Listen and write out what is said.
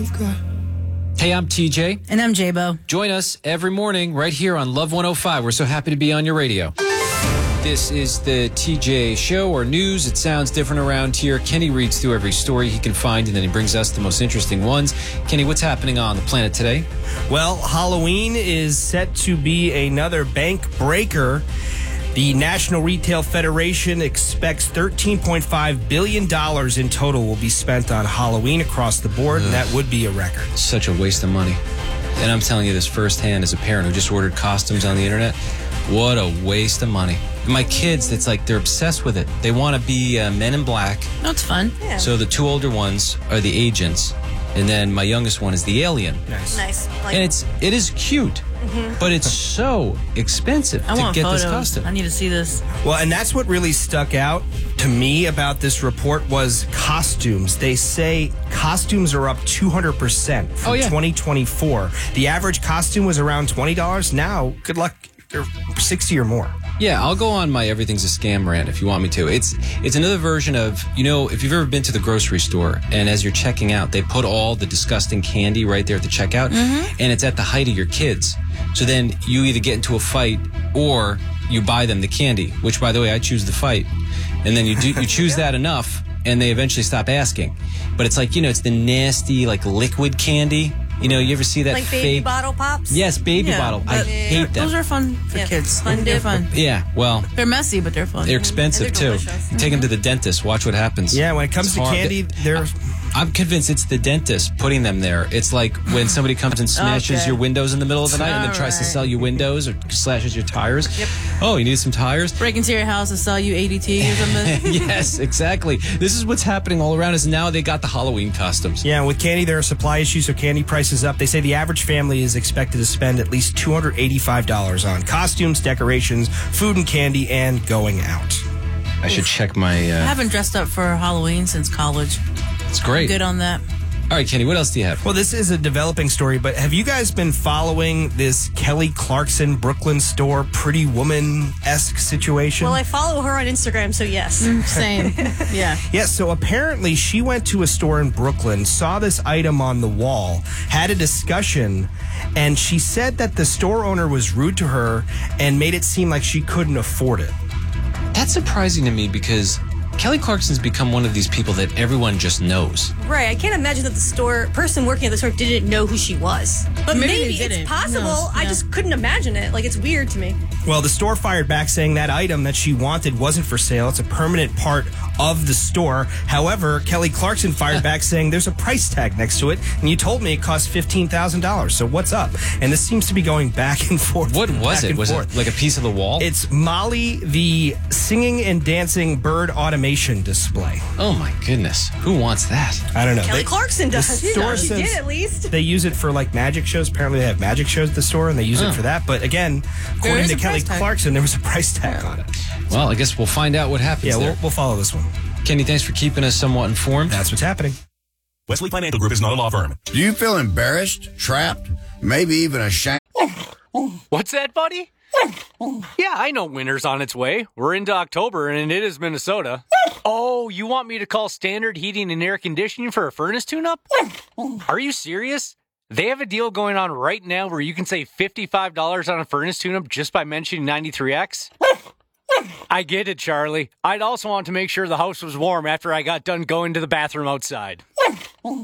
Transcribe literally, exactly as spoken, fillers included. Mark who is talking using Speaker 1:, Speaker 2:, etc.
Speaker 1: I've got.
Speaker 2: Hey, I'm T J.
Speaker 3: And I'm J-Bo.
Speaker 2: Join us every morning right here on Love one oh five. We're so happy to be on your radio. This is the T J Show, or news. It sounds different around here. Kenny reads through every story he can find, and then he brings us the most interesting ones. Kenny, what's happening on the planet today?
Speaker 1: Well, Halloween is set to be another bank breaker. The National Retail Federation expects thirteen point five billion dollars in total will be spent on Halloween across the board, and that would be a record.
Speaker 2: Such a waste of money. And I'm telling you this firsthand as a parent who just ordered costumes on the internet. What a waste of money. My kids, it's like they're obsessed with it. They want to be uh, Men in Black.
Speaker 3: No, it's fun.
Speaker 4: Yeah.
Speaker 2: So the two older ones are the agents, and then my youngest one is the alien.
Speaker 1: Nice.
Speaker 4: Nice. Like,
Speaker 2: And it's it is cute,
Speaker 4: Mm-hmm.
Speaker 2: but it's so expensive
Speaker 3: I
Speaker 2: to
Speaker 3: want
Speaker 2: get
Speaker 3: photos.
Speaker 2: this costume.
Speaker 3: I need to see this.
Speaker 1: Well, and that's what really stuck out to me about this report was costumes. They say costumes are up two hundred percent from
Speaker 2: Oh, yeah.
Speaker 1: twenty twenty-four. The average costume was around twenty dollars. Now, good luck, they're sixty or more.
Speaker 2: Yeah, I'll go on my Everything's a Scam rant if you want me to. It's it's another version of, you know, if you've ever been to the grocery store and as you're checking out, they put all the disgusting candy right there at the checkout, and it's at the height of your kids. So then you either get into a fight or you buy them the candy, which, by the way, I choose the fight. And then you do you choose that enough, and they eventually stop asking. But it's like, you know, it's the nasty, like, liquid candy. You know, you ever see that
Speaker 4: like
Speaker 2: fake...
Speaker 4: baby bottle pops?
Speaker 2: Yes, baby
Speaker 3: Yeah,
Speaker 2: bottle. I
Speaker 3: but
Speaker 2: hate them.
Speaker 3: Those are fun for
Speaker 4: Yeah,
Speaker 3: kids.
Speaker 4: fun
Speaker 3: They're
Speaker 4: dip.
Speaker 3: fun.
Speaker 2: Yeah, well...
Speaker 3: They're messy, but they're fun.
Speaker 2: They're expensive,
Speaker 4: And
Speaker 2: too.
Speaker 4: they're delicious.
Speaker 2: You take them to the dentist. Watch what happens.
Speaker 1: Yeah, when it comes
Speaker 2: It's
Speaker 1: to
Speaker 2: hard.
Speaker 1: candy, they're...
Speaker 2: I'm convinced it's the dentist putting them there. It's like when somebody comes and smashes
Speaker 3: Okay.
Speaker 2: your windows in the middle of the night and then
Speaker 3: All
Speaker 2: tries to
Speaker 3: right.
Speaker 2: sell you windows or slashes your tires.
Speaker 4: Yep.
Speaker 2: Oh, you need some tires?
Speaker 3: Break into your house and sell you A D T or something.
Speaker 2: Yes, exactly. This is what's happening all around us. Now they got the Halloween costumes.
Speaker 1: Yeah, with candy, there are supply issues, so candy prices up. They say the average family is expected to spend at least two hundred eighty-five dollars on costumes, decorations, food and candy, and going out.
Speaker 2: I should check my...
Speaker 3: I
Speaker 2: Uh,
Speaker 3: haven't dressed up for Halloween since college.
Speaker 2: it's great.
Speaker 3: Good on that.
Speaker 2: All right, Kenny, what else do you have?
Speaker 1: Well, this is a developing story, but have you guys been following this Kelly Clarkson Brooklyn store Pretty Woman-esque situation?
Speaker 4: Well, I follow her on Instagram, so yes.
Speaker 3: Same. Yeah.
Speaker 1: Yes, so apparently she went to a store in Brooklyn, saw this item on the wall, had a discussion, and she said that the store owner was rude to her and made it seem like she couldn't afford it.
Speaker 2: That's surprising to me because Kelly Clarkson's become one of these people that everyone just knows.
Speaker 4: Right. I can't imagine that the store person working at the store didn't know who she was. But
Speaker 3: Maybe
Speaker 4: maybe,
Speaker 3: they
Speaker 4: it's
Speaker 3: didn't.
Speaker 4: possible.
Speaker 3: Who knows?
Speaker 4: I
Speaker 3: Yeah.
Speaker 4: just couldn't imagine it. Like, it's weird to me.
Speaker 1: Well, the store fired back saying that item that she wanted wasn't for sale. It's a permanent part of the store. However, Kelly Clarkson fired back saying there's a price tag next to it, and you told me it cost fifteen thousand dollars. So what's up? And this seems to be going back and forth.
Speaker 2: What
Speaker 1: and
Speaker 2: was
Speaker 1: back
Speaker 2: it?
Speaker 1: and
Speaker 2: Was
Speaker 1: forth.
Speaker 2: it like a piece of the wall?
Speaker 1: It's Molly, the singing and dancing bird automation display.
Speaker 2: Oh, my goodness. Who wants that?
Speaker 1: I don't know.
Speaker 4: Kelly
Speaker 1: They-
Speaker 4: Clarkson does.
Speaker 1: the
Speaker 4: She
Speaker 1: store
Speaker 4: does. She
Speaker 1: says
Speaker 4: did at least.
Speaker 1: They use it for like magic shows. Apparently, they have magic shows at the store, and they use
Speaker 2: Oh.
Speaker 1: it for that. But again, according
Speaker 3: is
Speaker 1: to
Speaker 3: a
Speaker 1: Kelly
Speaker 3: price tag.
Speaker 1: Clarkson, there was a price tag on it.
Speaker 2: Well, I guess we'll find out what happens
Speaker 1: Yeah,
Speaker 2: there.
Speaker 1: we'll, we'll follow this one.
Speaker 2: Kenny, thanks for keeping us somewhat informed.
Speaker 1: That's what's happening.
Speaker 5: Wesley Financial Group is not a law firm.
Speaker 6: Do you feel embarrassed, trapped, maybe even ashamed?
Speaker 7: What's that, buddy? Yeah, I know winter's on its way. We're into October, and it is Minnesota. Oh, you want me to call Standard Heating and Air Conditioning for a furnace tune-up? Are you serious? They have a deal going on right now where you can save fifty-five dollars on a furnace tune-up just by mentioning ninety-three X. I get it, Charlie. I'd also want to make sure the house was warm after I got done going to the bathroom outside.